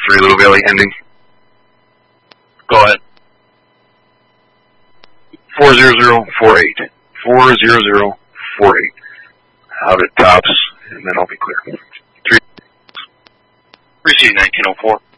3 Little Valley ending. Go ahead. 40048. 40048. Out at tops, and then I'll be clear. 3. Receive 1904.